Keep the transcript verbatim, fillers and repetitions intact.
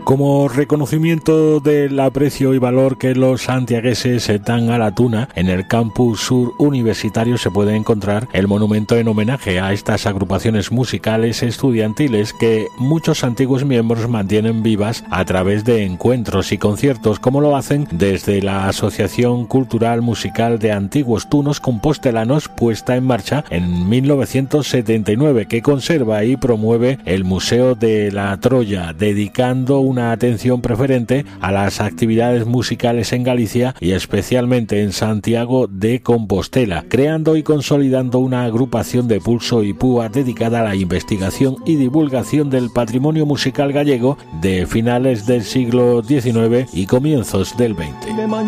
Como reconocimiento del aprecio y valor que los santiagueses dan a la tuna, en el campus sur universitario se puede encontrar el monumento en homenaje a estas agrupaciones musicales estudiantiles que muchos antiguos miembros mantienen vivas a través de encuentros y conciertos, como lo hacen desde la Asociación Cultural Musical de Antiguos Tunos Compostelanos, puesta en marcha en mil novecientos setenta y nueve, que conserva y promueve el Museo de la Troya, dedicando una una atención preferente a las actividades musicales en Galicia y especialmente en Santiago de Compostela, creando y consolidando una agrupación de pulso y púa dedicada a la investigación y divulgación del patrimonio musical gallego de finales del siglo diecinueve y comienzos del veinte.